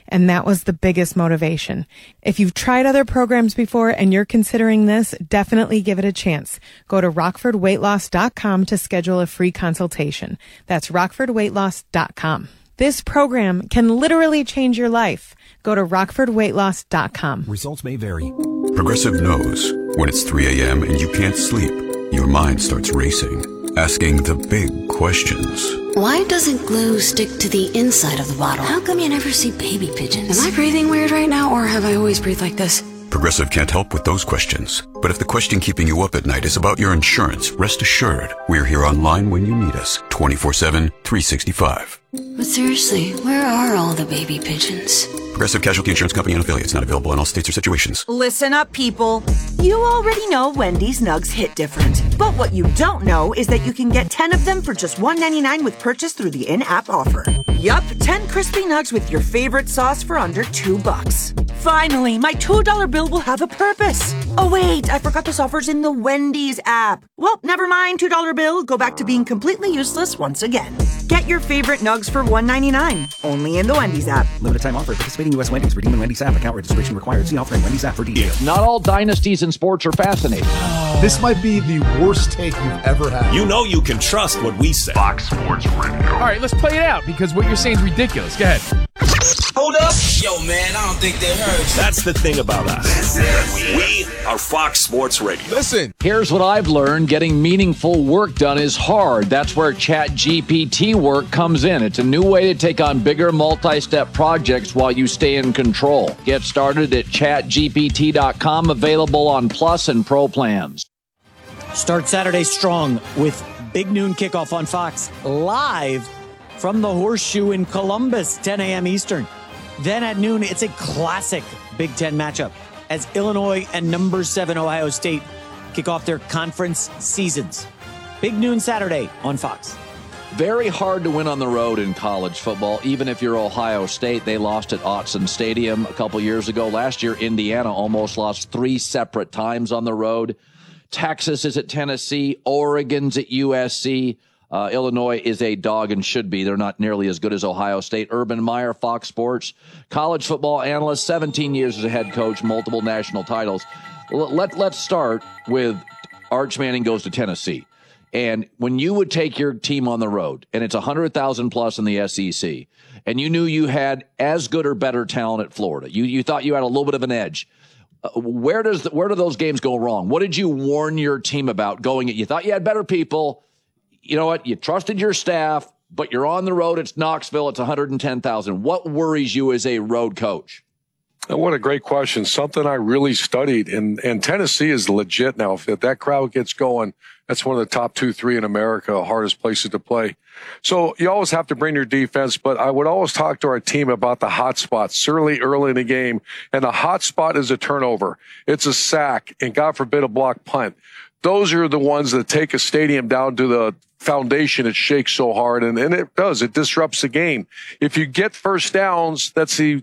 And that was the biggest motivation. If you've tried other programs before and you're considering this, definitely give it a chance. Go to rockfordweightloss.com to schedule a free consultation. That's rockfordweightloss.com. This program can literally change your life. Go to rockfordweightloss.com. Results may vary. Progressive knows when it's 3 a.m. and you can't sleep, your mind starts racing, asking the big questions. Why doesn't glue stick to the inside of the bottle? How come you never see baby pigeons? Am I breathing weird right now, or have I always breathed like this? Progressive can't help with those questions. But if the question keeping you up at night is about your insurance, rest assured, we're here online when you need us, 24/7, 365. But seriously, where are all the baby pigeons? Progressive Casualty Insurance Company and affiliates, not available in all states or situations. Listen up, people. You already know Wendy's Nugs hit different. But what you don't know is that you can get 10 of them for just $1.99 with purchase through the in-app offer. Yup, 10 crispy nugs with your favorite sauce for under $2. Finally, my $2 bill will have a purpose. Oh wait, I forgot this offer's in the Wendy's app. Well, never mind, $2 bill. Go back to being completely useless once again. Get your favorite nugs for $1.99, only in the Wendy's app. Limited time offer. Participating U.S. Wendy's. Redeem in Wendy's app. Account registration required. See offer in Wendy's app for details. Not all dynasties in sports are fascinating. This might be the worst take you've ever had. You know you can trust what we say. Fox Sports Radio. All right, let's play it out because what you're saying is ridiculous. Go ahead. Hold up. Yo, man, I don't think they heard you. That's the thing about us. We are Fox Sports Radio. Listen. Here's what I've learned. Getting meaningful work done is hard. That's where ChatGPT work comes in. It's a new way to take on bigger multi-step projects while you stay in control. Get started at chatgpt.com, available on Plus and Pro plans. Start Saturday strong with Big Noon Kickoff on Fox, live from the Horseshoe in Columbus, 10 a.m. Eastern. Then at noon, it's a classic Big Ten matchup as Illinois and number 7 Ohio State kick off their conference seasons. Big Noon Saturday on Fox. Very hard to win on the road in college football, even if you're Ohio State. They lost at Autzen Stadium a couple years ago. Last year, Indiana almost lost 3 separate times on the road. Texas is at Tennessee. Oregon's at USC. Illinois is a dog and should be. They're not nearly as good as Ohio State. Urban Meyer, Fox Sports, college football analyst, 17 years as a head coach, multiple national titles. Let's start with Arch Manning goes to Tennessee. And when you would take your team on the road, and it's 100,000 plus in the SEC, and you knew you had as good or better talent at Florida, you thought you had a little bit of an edge. Where do those games go wrong? What did you warn your team about going? You thought you had better people. You know what? You trusted your staff, but you're on the road. It's Knoxville. It's 110,000. What worries you as a road coach? What a great question. Something I really studied. And Tennessee is legit now. If that crowd gets going, that's one of the top 2-3 in America, hardest places to play. So you always have to bring your defense, but I would always talk to our team about the hot spots, certainly early in the game. And the hot spot is a turnover. It's a sack, and God forbid a block punt. Those are the ones that take a stadium down to the foundation. It shakes so hard, and it does. It disrupts the game. If you get first downs, that's the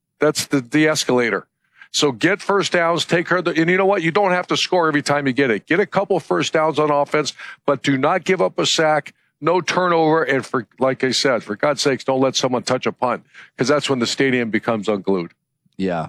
escalator. So get first downs, take her, and you know what? You don't have to score every time you get it. Get a couple first downs on offense, but do not give up a sack, no turnover, and like I said, for God's sakes, don't let someone touch a punt, because that's when the stadium becomes unglued. Yeah.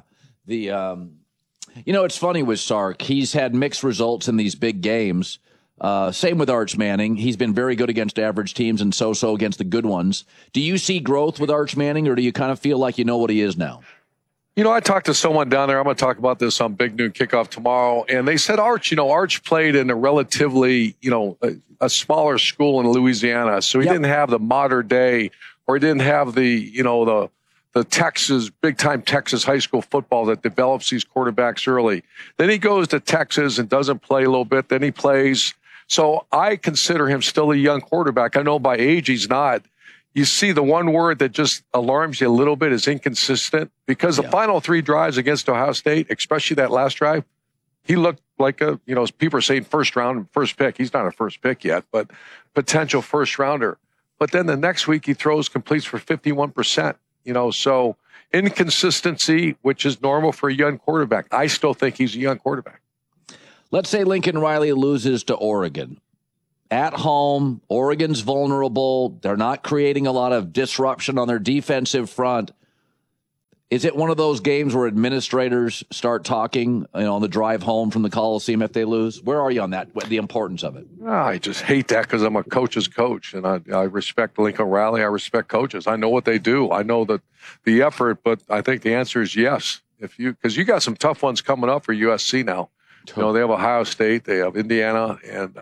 It's funny with Sark. He's had mixed results in these big games. Same with Arch Manning. He's been very good against average teams and so-so against the good ones. Do you see growth with Arch Manning, or do you kind of feel like you know what he is now? I talked to someone down there. I'm going to talk about this on Big Noon Kickoff tomorrow. And they said Arch played in a relatively, a smaller school in Louisiana. So he didn't have the modern day, or he didn't have the Texas, big-time Texas high school football that develops these quarterbacks early. Then he goes to Texas and doesn't play a little bit. Then he plays. So I consider him still a young quarterback. I know by age he's not. You see, the one word that just alarms you a little bit is inconsistent, because the final 3 drives against Ohio State, especially that last drive, he looked like people are saying first pick. He's not a first pick yet, but potential first rounder. But then the next week he completes for 51%. So inconsistency, which is normal for a young quarterback. I still think he's a young quarterback. Let's say Lincoln Riley loses to Oregon. At home, Oregon's vulnerable. They're not creating a lot of disruption on their defensive front. Is it one of those games where administrators start talking, on the drive home from the Coliseum if they lose? Where are you on that, the importance of it? I just hate that because I'm a coach's coach, and I respect Lincoln Riley. I respect coaches. I know what they do. I know the effort, but I think the answer is yes. Because you got some tough ones coming up for USC now. They have Ohio State, they have Indiana, and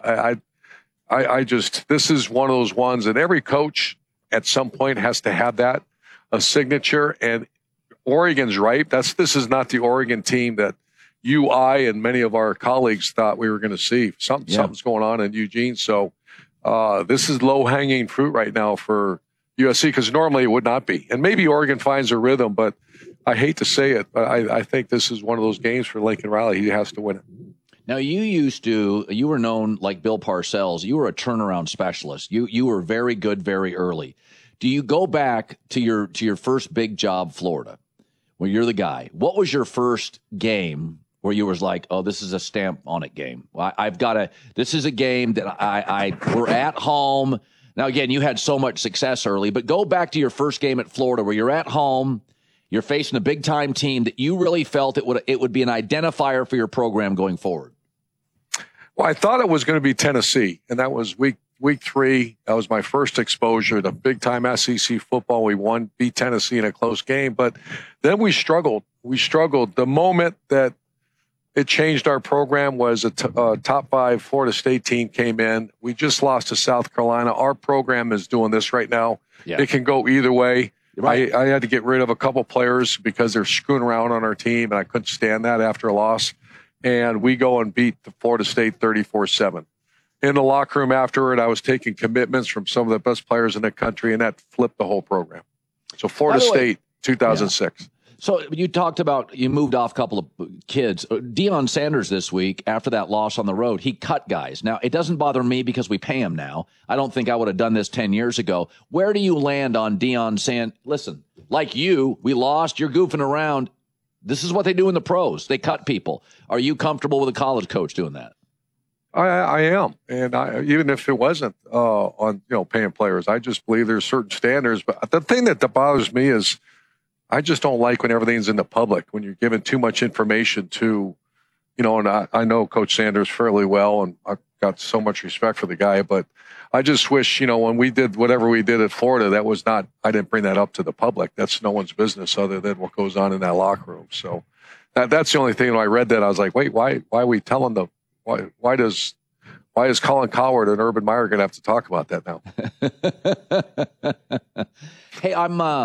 I just, this is one of those ones that every coach at some point has to have a signature, and Oregon's right. This is not the Oregon team that I, and many of our colleagues thought we were going to see. Something's going on in Eugene. So this is low-hanging fruit right now for USC, because normally it would not be. And maybe Oregon finds a rhythm, but I hate to say it, but I think this is one of those games for Lincoln Riley. He has to win it. Now, you were known like Bill Parcells. You were a turnaround specialist. You were very good very early. Do you go back to your first big job, Florida, where you're the guy? What was your first game where you was like, oh, this is a stamp on it game? This is a game that we're at home. Now, again, you had so much success early, but go back to your first game at Florida where you're at home, you're facing a big-time team that you really felt it would be an identifier for your program going forward. Well, I thought it was going to be Tennessee, and that was week 3. That was my first exposure to big-time SEC football. We beat Tennessee in a close game, but then we struggled. The moment that it changed our program was a top 5 Florida State team came in. We just lost to South Carolina. Our program is doing this right now. Yeah. It can go either way. Right. I had to get rid of a couple players because they're screwing around on our team, and I couldn't stand that after a loss. And we go and beat the Florida State 34-7. In the locker room afterward, I was taking commitments from some of the best players in the country, and that flipped the whole program. So Florida State, 2006. Yeah. So you talked about you moved off a couple of kids. Deion Sanders this week, after that loss on the road, he cut guys. Now, it doesn't bother me because we pay him now. I don't think I would have done this 10 years ago. Where do you land on Deion Sanders? Listen, like we lost, you're goofing around. This is what they do in the pros. They cut people. Are you comfortable with a college coach doing that? I am. And even if it wasn't on paying players, I just believe there's certain standards. But the thing that bothers me is I just don't like when everything's in the public, when you're giving too much information to, and I know Coach Sanders fairly well, and I've got so much respect for the guy, but I just wish, when we did whatever we did at Florida, I didn't bring that up to the public. That's no one's business other than what goes on in that locker room. So that's the only thing. When I read that, I was like, wait, why are we telling why is Colin Cowherd and Urban Meyer going to have to talk about that now? Hey,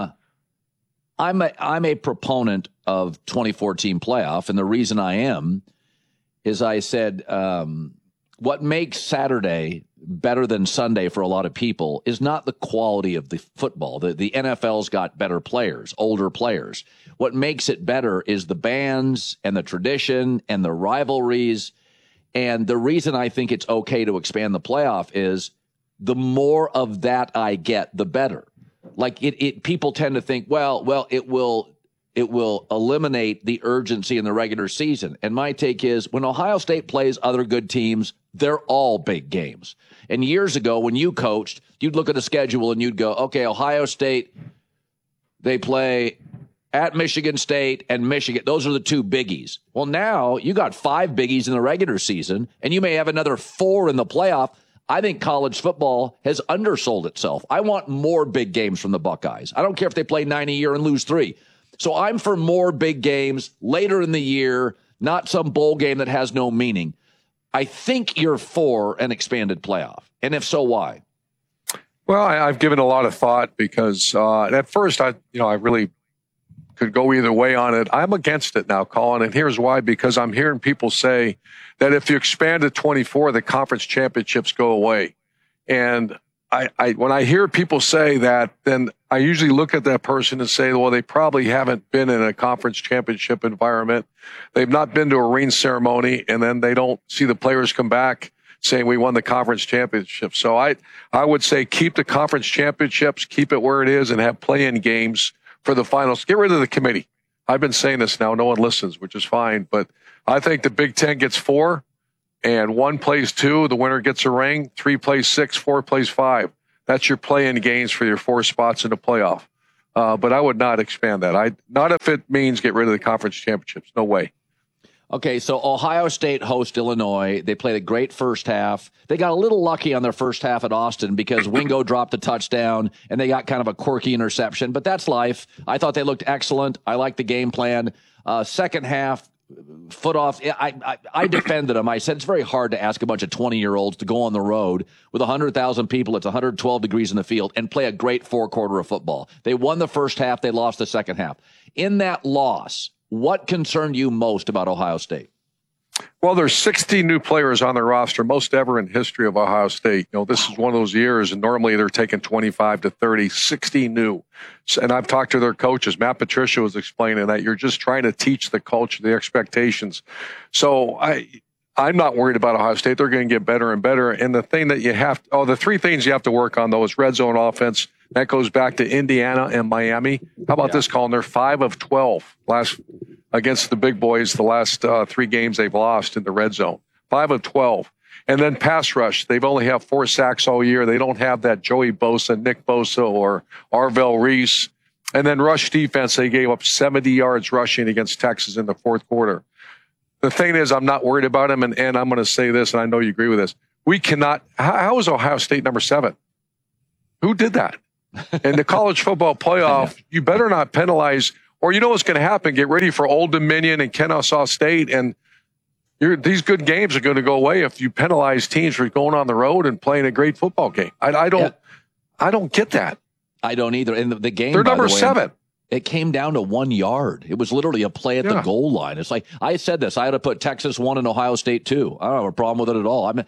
I'm a proponent of 2014 playoff, and the reason I am is I said what makes Saturday better than Sunday for a lot of people is not the quality of the football. The NFL's got better players, older players. What makes it better is the bands and the tradition and the rivalries. And the reason I think it's okay to expand the playoff is the more of that I get, the better. Like people tend to think, well, it will eliminate the urgency in the regular season. And my take is when Ohio State plays other good teams, they're all big games. And years ago, when you coached, you'd look at the schedule and you'd go, okay, Ohio State, they play at Michigan State and Michigan. Those are the 2 biggies. Well, now you got 5 biggies in the regular season, and you may have another 4 in the playoff. I think college football has undersold itself. I want more big games from the Buckeyes. I don't care if they play 9 a year and lose 3. So I'm for more big games later in the year, not some bowl game that has no meaning. I think you're for an expanded playoff. And if so, why? Well, I've given a lot of thought because at first I really could go either way on it. I'm against it now, Colin, and here's why. Because I'm hearing people say that if you expand to 24, the conference championships go away. And I when I hear people say that, then I usually look at that person and say, well, they probably haven't been in a conference championship environment. They've not been to a ring ceremony, and then they don't see the players come back saying we won the conference championship. So I would say keep the conference championships, keep it where it is, and have play-in games for the finals. Get rid of the committee. I've been saying this now. No one listens, which is fine. But I think the Big Ten gets 4, and 1 plays 2. The winner gets a ring. 3 plays 6. 4 plays 5. That's your play-in games for your 4 spots in the playoff. But I would not expand that. Not if it means get rid of the conference championships. No way. Okay, so Ohio State hosts Illinois. They played a great first half. They got a little lucky on their first half at Austin because Wingo dropped a touchdown, and they got kind of a quirky interception. But that's life. I thought they looked excellent. I liked the game plan. Second half, foot off. I defended them. I said it's very hard to ask a bunch of 20-year-olds to go on the road with 100,000 people. It's 112 degrees in the field and play a great four-quarter of football. They won the first half. They lost the second half. In that loss, what concerned you most about Ohio State? Well, there's 60 new players on their roster, most ever in history of Ohio State. This is one of those years, and normally they're taking 25 to 30, 60 new. And I've talked to their coaches. Matt Patricia was explaining that you're just trying to teach the culture, the expectations. So I'm not worried about Ohio State. They're going to get better and better. And the thing that the three things you have to work on, though, is red zone offense. That goes back to Indiana and Miami. How about this, Colin? They're 5 of 12 against the big boys the last 3 games they've lost in the red zone. 5 of 12. And then pass rush. They've only had 4 sacks all year. They don't have that Joey Bosa, Nick Bosa, or Arvell Reese. And then rush defense, they gave up 70 yards rushing against Texas in the fourth quarter. The thing is, I'm not worried about them, and I'm going to say this, and I know you agree with this. We cannot – how is Ohio State number 7? Who did that? In the college football playoff, you better not penalize – or you know what's going to happen. Get ready for Old Dominion and Kennesaw State, and these good games are going to go away if you penalize teams for going on the road and playing a great football game. I don't get that. I don't either. And the game, they're number 7. It came down to 1 yard. It was literally a play at the goal line. It's like I said this. I had to put Texas 1 and Ohio State 2. I don't have a problem with it at all. I mean,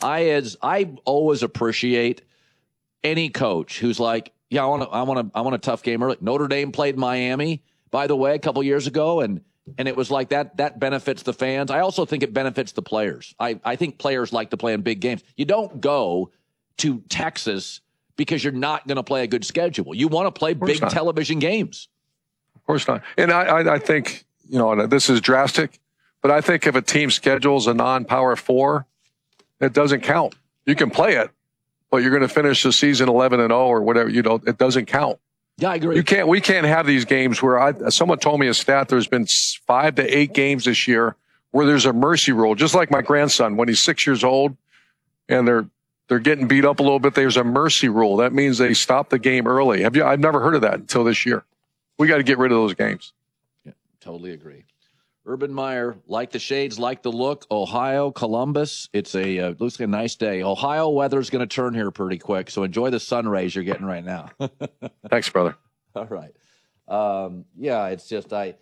I always appreciate any coach who's like, yeah, I want a tough game early. Notre Dame played Miami, by the way, a couple years ago, and it was like that benefits the fans. I also think it benefits the players. I think players like to play in big games. You don't go to Texas because you're not going to play a good schedule. You want to play big television games. Of course not. And I think, this is drastic, but I think if a team schedules a non-Power 4, it doesn't count. You can play it, but you're going to finish the season 11-0 or whatever. It doesn't count. Yeah, I agree. We can't have these games where someone told me a stat. There's been 5 to 8 games this year where there's a mercy rule. Just like my grandson, when he's 6 years old and they're getting beat up a little bit, there's a mercy rule. That means they stop the game early. I've never heard of that until this year. We got to get rid of those games. Yeah, totally agree. Urban Meyer, like the shades, like the look. Ohio, Columbus. It's looks like a nice day. Ohio weather's going to turn here pretty quick, so enjoy the sun rays you're getting right now. Thanks, brother. All right. Yeah, it's just the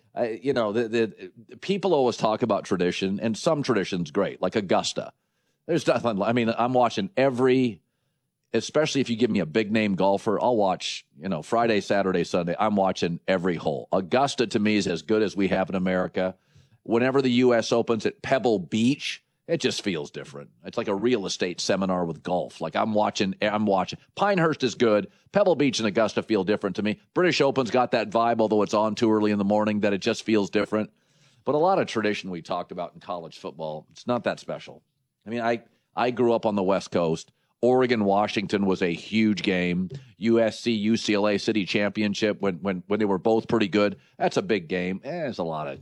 people always talk about tradition, and some tradition's great, like Augusta. There's nothing. I mean, I'm watching especially if you give me a big name golfer, I'll watch, Friday, Saturday, Sunday. I'm watching every hole. Augusta to me is as good as we have in America. Whenever the U.S. opens at Pebble Beach, it just feels different. It's like a real estate seminar with golf. Like I'm watching. Pinehurst is good. Pebble Beach and Augusta feel different to me. British Open's got that vibe, although it's on too early in the morning, that it just feels different. But a lot of tradition we talked about in college football, it's not that special. I mean, I grew up on the West Coast. Oregon, Washington was a huge game. USC, UCLA City Championship when they were both pretty good. That's a big game. There's a lot of,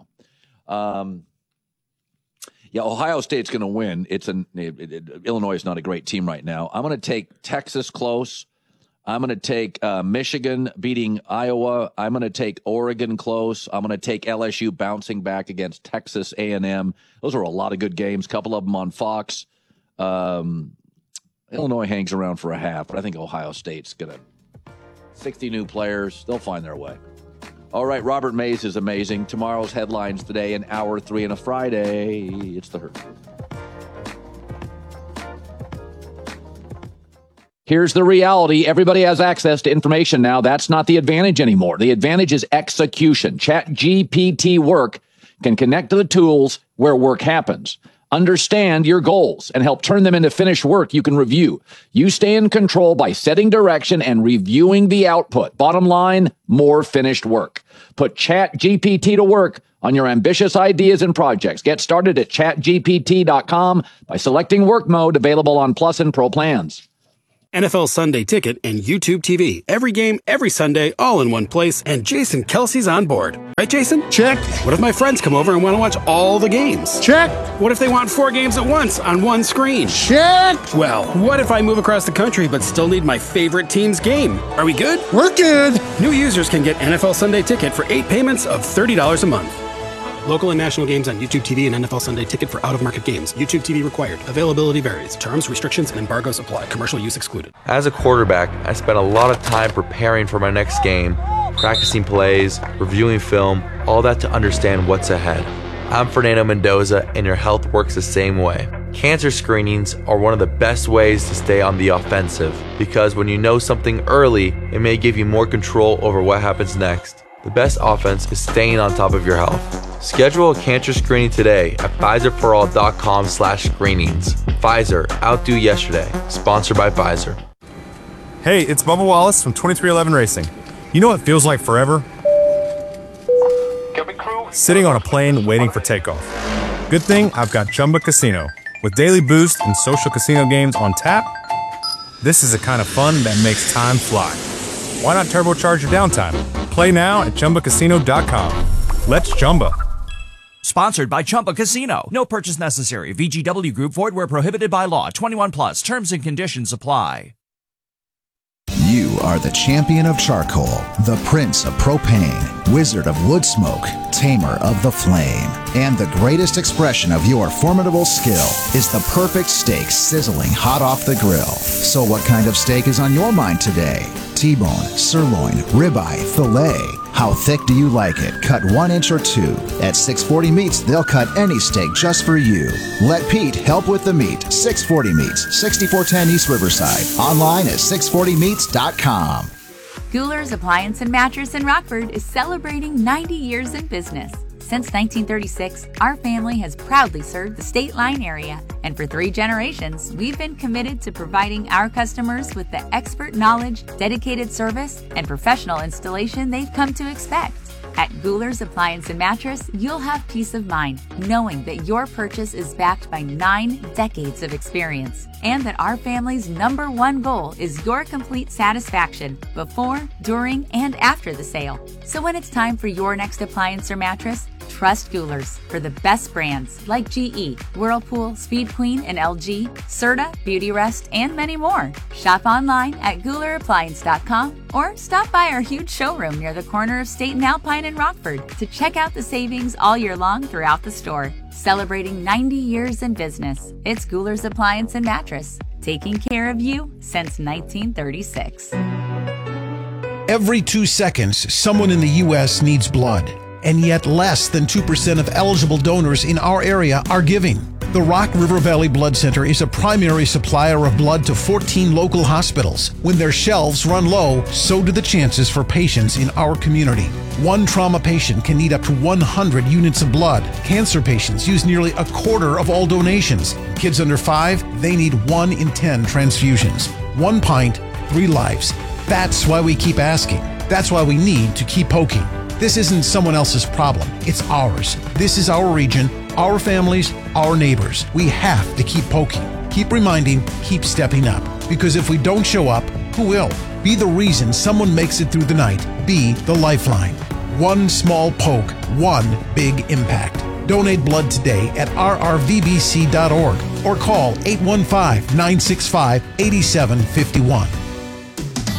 Ohio State's going to win. Illinois is not a great team right now. I'm going to take Texas close. I'm going to take Michigan beating Iowa. I'm going to take Oregon close. I'm going to take LSU bouncing back against Texas A&M. Those are a lot of good games. A couple of them on Fox. Illinois hangs around for a half, but I think Ohio State's going to 60 new players. They'll find their way. All right, Robert Mays is amazing. Tomorrow's headlines today, an hour 3 and a Friday. It's the Herd. Here's the reality. Everybody has access to information now. That's not the advantage anymore. The advantage is execution. ChatGPT Work can connect to the tools where work happens. Understand your goals and help turn them into finished work you can review. You stay in control by setting direction and reviewing the output. Bottom line, more finished work. Put ChatGPT to work on your ambitious ideas and projects. Get started at chatgpt.com by selecting work mode, available on Plus and Pro plans. NFL Sunday Ticket, and YouTube TV. Every game, every Sunday, all in one place, and Jason Kelsey's on board. Right, Jason? Check. What if my friends come over and want to watch all the games? Check. What if they want 4 games at once on one screen? Check. Well, what if I move across the country but still need my favorite team's game? Are we good? We're good. New users can get NFL Sunday Ticket for 8 payments of $30 a month. Local and national games on YouTube TV and NFL Sunday Ticket for out-of-market games. YouTube TV required. Availability varies. Terms, restrictions, and embargoes apply. Commercial use excluded. As a quarterback, I spent a lot of time preparing for my next game, practicing plays, reviewing film, all that to understand what's ahead. I'm Fernando Mendoza, and your health works the same way. Cancer screenings are one of the best ways to stay on the offensive, because when you know something early, it may give you more control over what happens next. The best offense is staying on top of your health. Schedule a cancer screening today at PfizerForAll.com/screenings. Pfizer, outdo yesterday. Sponsored by Pfizer. Hey, it's Bubba Wallace from 2311 Racing. You know what feels like forever? Sitting on a plane waiting for takeoff. Good thing I've got Chumba Casino. With daily boost and social casino games on tap, this is the kind of fun that makes time fly. Why not turbocharge your downtime? Play now at ChumbaCasino.com. Let's Chumba. Sponsored by Chumba Casino. No purchase necessary. VGW Group. Void where prohibited by law. 21 plus. Terms and conditions apply. You are the champion of charcoal, the prince of propane, wizard of wood smoke, tamer of the flame. And the greatest expression of your formidable skill is the perfect steak sizzling hot off the grill. So what kind of steak is on your mind today? T-bone, sirloin, ribeye, filet. How thick do you like it? Cut 1 inch or 2. At 640 Meats, they'll cut any steak just for you. Let Pete help with the meat. 640 Meats, 6410 East Riverside. Online at 640meats.com. Gouler's Appliance and Mattress in Rockford is celebrating 90 years in business. Since 1936, our family has proudly served the State Line area, and for 3 generations, we've been committed to providing our customers with the expert knowledge, dedicated service, and professional installation they've come to expect. At Gouler's Appliance and Mattress, you'll have peace of mind knowing that your purchase is backed by 9 decades of experience, and that our family's #1 goal is your complete satisfaction before, during, and after the sale. So when it's time for your next appliance or mattress, trust Gouler's for the best brands like GE, Whirlpool, Speed Queen, and LG, Serta, Beautyrest, and many more. Shop online at GoulerAppliance.com or stop by our huge showroom near the corner of State and Alpine in Rockford to check out the savings all year long throughout the store. Celebrating 90 years in business, it's Gouler's Appliance and Mattress, taking care of you since 1936. Every 2 seconds, someone in the U.S. needs blood. And yet less than 2% of eligible donors in our area are giving. The Rock River Valley Blood Center is a primary supplier of blood to 14 local hospitals. When their shelves run low, so do the chances for patients in our community. One trauma patient can need up to 100 units of blood. Cancer patients use nearly a quarter of all donations. Kids under 5, they need 1 in 10 transfusions. 1 pint, 3 lives. That's why we keep asking. That's why we need to keep poking. This isn't someone else's problem. It's ours. This is our region, our families, our neighbors. We have to keep poking, keep reminding, keep stepping up. Because if we don't show up, who will? Be the reason someone makes it through the night. Be the lifeline. One small poke, one big impact. Donate blood today at rrvbc.org or call 815-965-8751.